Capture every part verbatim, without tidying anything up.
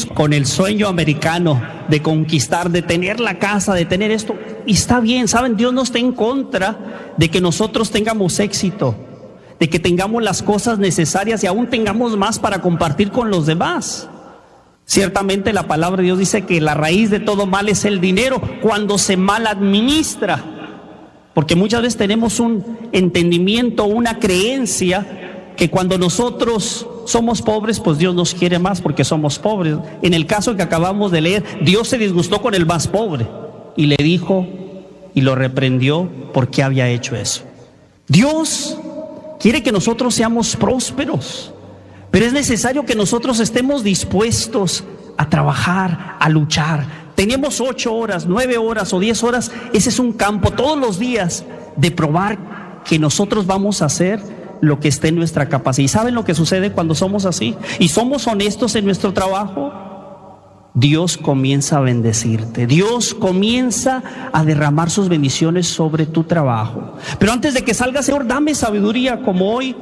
venimos con el sueño americano de conquistar, de tener la casa, de tener esto. Y está bien, ¿saben? Dios no está en contra de que nosotros tengamos éxito, de que tengamos las cosas necesarias y aún tengamos más para compartir con los demás. Ciertamente la palabra de Dios dice que la raíz de todo mal es el dinero cuando se mal administra. Porque muchas veces tenemos un entendimiento, una creencia que cuando nosotros somos pobres, pues Dios nos quiere más porque somos pobres. En el caso que acabamos de leer, Dios se disgustó con el más pobre y le dijo y lo reprendió porque había hecho eso. Dios quiere que nosotros seamos prósperos, pero es necesario que nosotros estemos dispuestos a trabajar, a luchar. Tenemos ocho horas, nueve horas o diez horas. Ese es un campo todos los días de probar que nosotros vamos a hacer lo que esté en nuestra capacidad. ¿Y saben lo que sucede cuando somos así? Y somos honestos en nuestro trabajo. Dios comienza a bendecirte. Dios comienza a derramar sus bendiciones sobre tu trabajo. Pero antes de que salga, Señor, dame sabiduría, como hoy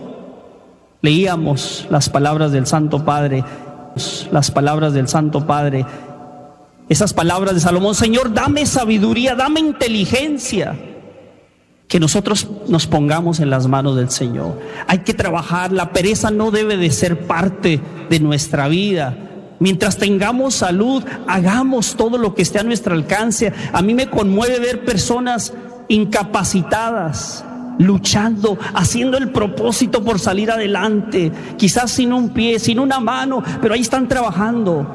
leíamos las palabras del Santo Padre. Las palabras del Santo Padre. Esas palabras de Salomón: Señor, dame sabiduría, dame inteligencia. Que nosotros nos pongamos en las manos del Señor. Hay que trabajar, la pereza no debe de ser parte de nuestra vida. Mientras tengamos salud, hagamos todo lo que esté a nuestro alcance. A mí me conmueve ver personas incapacitadas, luchando, haciendo el propósito por salir adelante, quizás sin un pie, sin una mano, pero ahí están trabajando.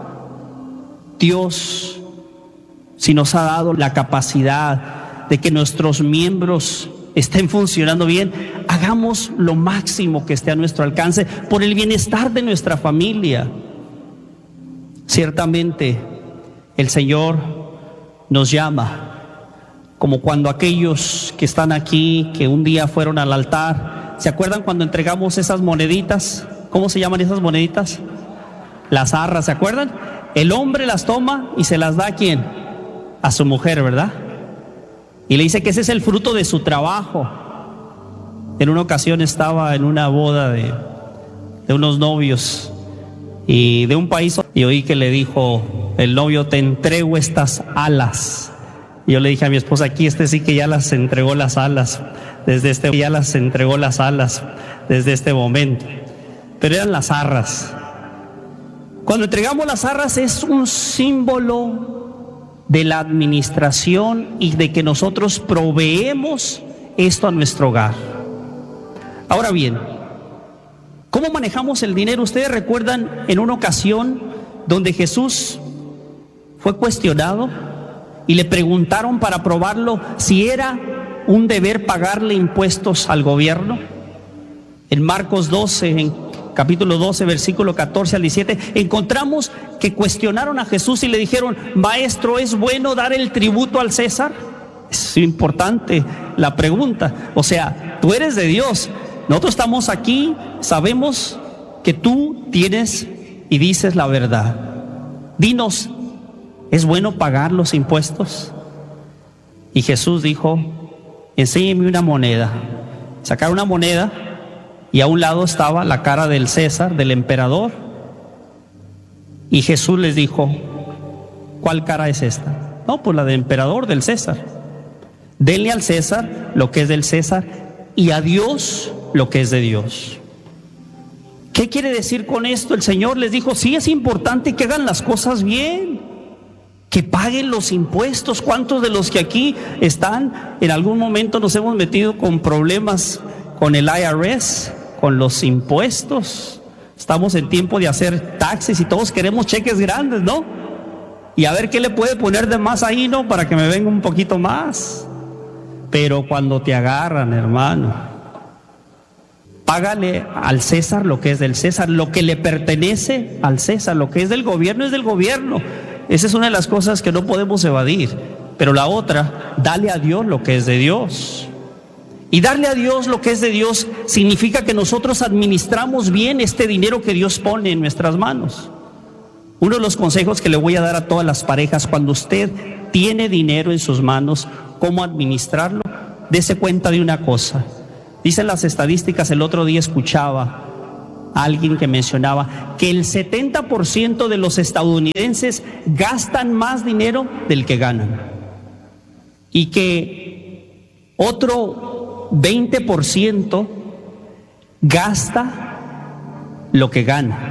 Dios, si nos ha dado la capacidad de que nuestros miembros estén funcionando bien, hagamos lo máximo que esté a nuestro alcance por el bienestar de nuestra familia. Ciertamente el Señor nos llama, como cuando aquellos que están aquí, que un día fueron al altar, ¿se acuerdan cuando entregamos esas moneditas? ¿Cómo se llaman esas moneditas? Las arras, ¿se acuerdan? El hombre las toma y se las da ¿a quién? A su mujer, ¿verdad? Y le dice que ese es el fruto de su trabajo. En una ocasión estaba en una boda de, de unos novios y de un país, y oí que le dijo el novio: te entrego estas alas. Y yo le dije a mi esposa: aquí este sí que ya las entregó las alas, desde este, ya las entregó las alas desde este momento. Pero eran las arras. Cuando entregamos las arras es un símbolo de la administración y de que nosotros proveemos esto a nuestro hogar. Ahora bien, ¿cómo manejamos el dinero? Ustedes recuerdan en una ocasión donde Jesús fue cuestionado y le preguntaron para probarlo si era un deber pagarle impuestos al gobierno. En Marcos doce, en capítulo doce, versículo catorce al diecisiete, encontramos que cuestionaron a Jesús y le dijeron: Maestro, ¿es bueno dar el tributo al César? Es importante la pregunta. O sea, tú eres de Dios, nosotros estamos aquí, sabemos que tú tienes y dices la verdad. Dinos, ¿es bueno pagar los impuestos? Y Jesús dijo: enséñeme una moneda. Sacaron una moneda y a un lado estaba la cara del César, del emperador. Y Jesús les dijo: ¿cuál cara es esta? No, pues la del emperador, del César. Denle al César lo que es del César y a Dios lo que es de Dios. ¿Qué quiere decir con esto? El Señor les dijo: sí, es importante que hagan las cosas bien, que paguen los impuestos. ¿Cuántos de los que aquí están en algún momento nos hemos metido con problemas con el I R S, con los impuestos? Estamos en tiempo de hacer taxes y todos queremos cheques grandes, ¿no? Y a ver qué le puede poner de más ahí, ¿no? Para que me venga un poquito más. Pero cuando te agarran, hermano, págale al César lo que es del César, lo que le pertenece al César, lo que es del gobierno es del gobierno. Esa es una de las cosas que no podemos evadir. Pero la otra, dale a Dios lo que es de Dios. Y darle a Dios lo que es de Dios significa que nosotros administramos bien este dinero que Dios pone en nuestras manos. Uno de los consejos que le voy a dar a todas las parejas: cuando usted tiene dinero en sus manos, ¿cómo administrarlo? Dese cuenta de una cosa. Dicen las estadísticas, el otro día escuchaba alguien que mencionaba que el setenta por ciento de los estadounidenses gastan más dinero del que ganan y que otro veinte por ciento gasta lo que gana.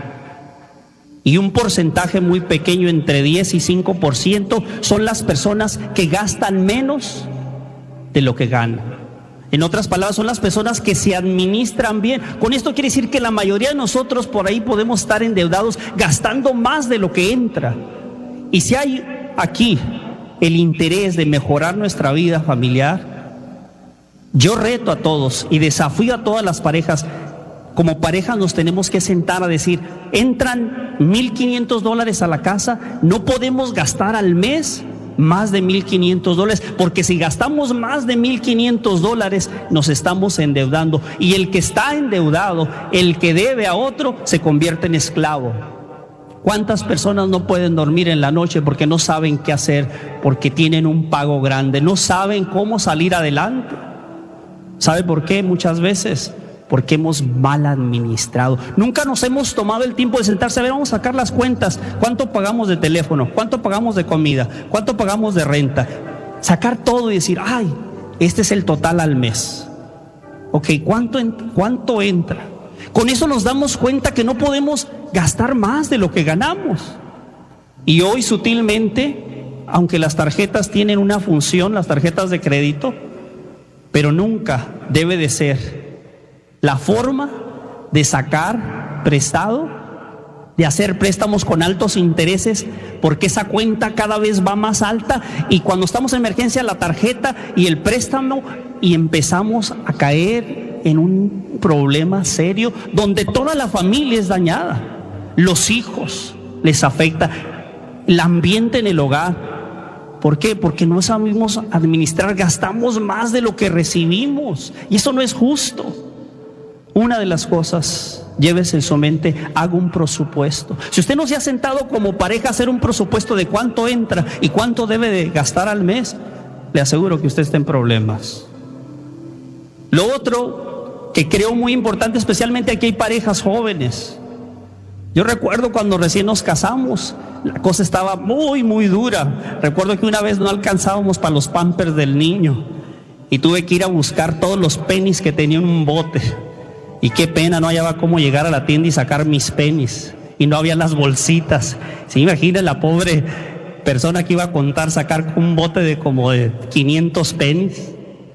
Y un porcentaje muy pequeño, entre diez y cinco por ciento, son las personas que gastan menos de lo que ganan. En otras palabras, son las personas que se administran bien. Con esto quiere decir que la mayoría de nosotros por ahí podemos estar endeudados, gastando más de lo que entra. Y si hay aquí el interés de mejorar nuestra vida familiar, yo reto a todos y desafío a todas las parejas. Como pareja nos tenemos que sentar a decir, entran mil quinientos dólares a la casa, no podemos gastar al mes más de mil quinientos dólares, porque si gastamos más de mil quinientos dólares nos estamos endeudando, y el que está endeudado, el que debe a otro, se convierte en esclavo. ¿Cuántas personas no pueden dormir en la noche porque no saben qué hacer, porque tienen un pago grande, no saben cómo salir adelante? ¿Sabe por qué? Muchas veces porque hemos mal administrado. Nunca nos hemos tomado el tiempo de sentarse a ver, vamos a sacar las cuentas. ¿Cuánto pagamos de teléfono? ¿Cuánto pagamos de comida? ¿Cuánto pagamos de renta? Sacar todo y decir, ay, este es el total al mes. Ok, ¿cuánto, cuánto entra? Con eso nos damos cuenta que no podemos gastar más de lo que ganamos. Y hoy sutilmente, aunque las tarjetas tienen una función, las tarjetas de crédito, pero nunca debe de ser la forma de sacar prestado, de hacer préstamos con altos intereses, porque esa cuenta cada vez va más alta, y cuando estamos en emergencia la tarjeta y el préstamo, y empezamos a caer en un problema serio donde toda la familia es dañada. Los hijos les afecta, el ambiente en el hogar. ¿Por qué? Porque no sabemos administrar, gastamos más de lo que recibimos, y eso no es justo. Una de las cosas, llévese en su mente, haga un presupuesto. Si usted no se ha sentado como pareja a hacer un presupuesto de cuánto entra y cuánto debe de gastar al mes, le aseguro que usted está en problemas. Lo otro que creo muy importante, especialmente aquí hay parejas jóvenes. Yo recuerdo cuando recién nos casamos, la cosa estaba muy, muy dura. Recuerdo que una vez no alcanzábamos para los pampers del niño y tuve que ir a buscar todos los pennies que tenía en un bote. Y qué pena, no hallaba cómo llegar a la tienda y sacar mis pennies, y no había las bolsitas. Se imagina la pobre persona que iba a contar sacar un bote de como de quinientos pennies.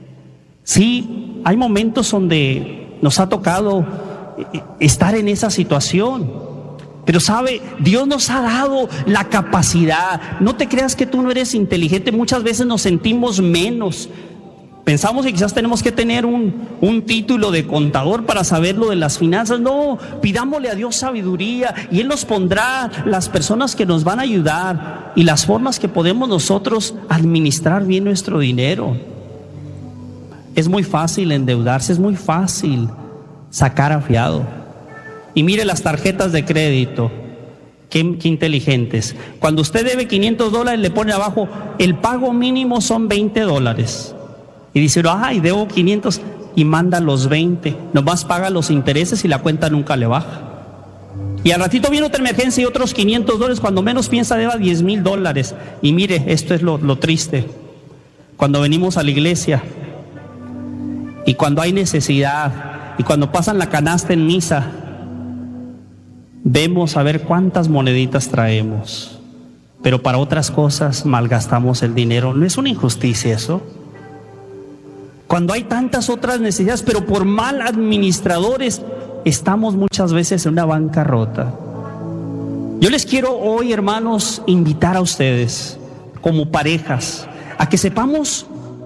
Sí, hay momentos donde nos ha tocado estar en esa situación, pero sabe, Dios nos ha dado la capacidad. No te creas que tú no eres inteligente, muchas veces nos sentimos menos. Pensamos que quizás tenemos que tener un, un título de contador para saber lo de las finanzas. No, pidámosle a Dios sabiduría y Él nos pondrá las personas que nos van a ayudar y las formas que podemos nosotros administrar bien nuestro dinero. Es muy fácil endeudarse, es muy fácil sacar a fiado. Y mire las tarjetas de crédito, qué, qué inteligentes. Cuando usted debe quinientos dólares, le pone abajo, el pago mínimo son veinte dólares. Y dice, ay, debo quinientos, y manda los veinte, nomás paga los intereses y la cuenta nunca le baja. Y al ratito viene otra emergencia y otros quinientos dólares, cuando menos piensa deba diez mil dólares. Y mire, esto es lo, lo triste. Cuando venimos a la iglesia y cuando hay necesidad y cuando pasan la canasta en misa, vemos a ver cuántas moneditas traemos, pero para otras cosas malgastamos el dinero. ¿No es una injusticia eso? Cuando hay tantas otras necesidades, pero por mal administradores, estamos muchas veces en una bancarrota. Yo les quiero hoy, hermanos, invitar a ustedes, como parejas, a que sepamos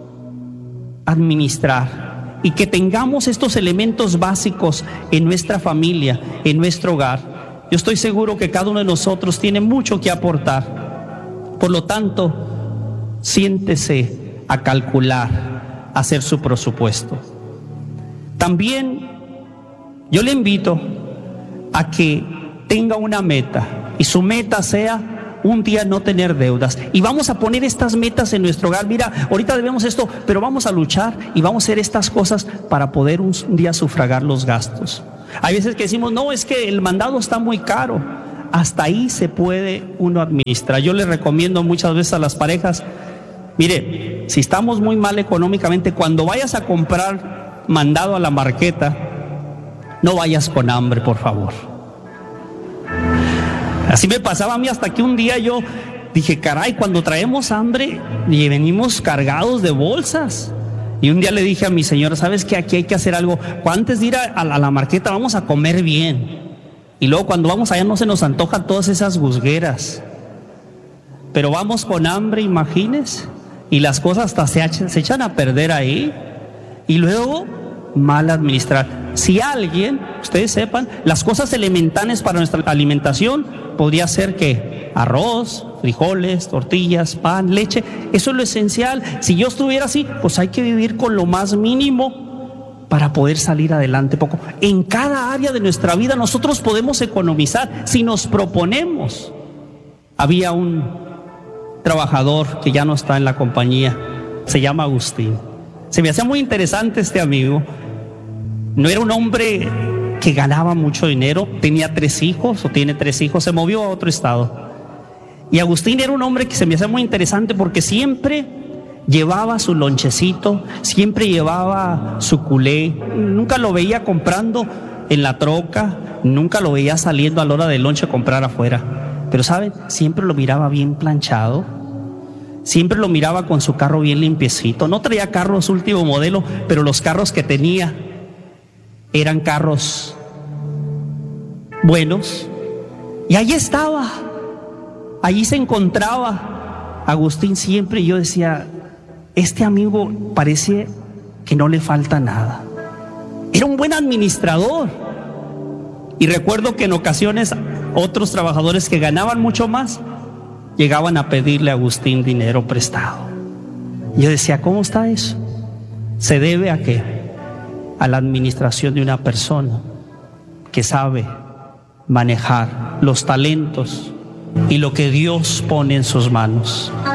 administrar y que tengamos estos elementos básicos en nuestra familia, en nuestro hogar. Yo estoy seguro que cada uno de nosotros tiene mucho que aportar. Por lo tanto, siéntese a calcular, hacer su presupuesto. También yo le invito a que tenga una meta y su meta sea un día no tener deudas, y vamos a poner estas metas en nuestro hogar. Mira, ahorita debemos esto, pero vamos a luchar y vamos a hacer estas cosas para poder un día sufragar los gastos. Hay veces que decimos, no, es que el mandado está muy caro. Hasta ahí se puede uno administrar. Yo les recomiendo muchas veces a las parejas, mire, si estamos muy mal económicamente, cuando vayas a comprar mandado a la marqueta, no vayas con hambre, por favor. Así me pasaba a mí hasta que un día yo dije, caray, cuando traemos hambre y venimos cargados de bolsas. Y un día le dije a mi señora, ¿sabes qué? Aquí hay que hacer algo. Antes de ir a, a, la, a la marqueta vamos a comer bien. Y luego cuando vamos allá no se nos antojan todas esas gusgueras. Pero vamos con hambre, imagínense. Y las cosas hasta se, se echan a perder ahí. Y luego, mal administrar. Si alguien, ustedes sepan, las cosas elementales para nuestra alimentación podría ser que arroz, frijoles, tortillas, pan, leche, eso es lo esencial. Si yo estuviera así, pues hay que vivir con lo más mínimo para poder salir adelante poco. En cada área de nuestra vida nosotros podemos economizar si nos proponemos. Había un trabajador que ya no está en la compañía, se llama Agustín. Se me hacía muy interesante este amigo. No era un hombre que ganaba mucho dinero, tenía tres hijos o tiene tres hijos, se movió a otro estado. Y Agustín era un hombre que se me hacía muy interesante porque siempre llevaba su lonchecito, siempre llevaba su culé, nunca lo veía comprando en la troca, nunca lo veía saliendo a la hora del lonche a comprar afuera. Pero ¿saben? Siempre lo miraba bien planchado, siempre lo miraba con su carro bien limpiecito. No traía carros último modelo, pero los carros que tenía eran carros buenos. Y ahí estaba, allí se encontraba Agustín siempre. Y yo decía, este amigo parece que no le falta nada. Era un buen administrador. Y recuerdo que en ocasiones otros trabajadores que ganaban mucho más llegaban a pedirle a Agustín dinero prestado. Y yo decía, ¿cómo está eso? ¿Se debe a qué? A la administración de una persona que sabe manejar los talentos y lo que Dios pone en sus manos.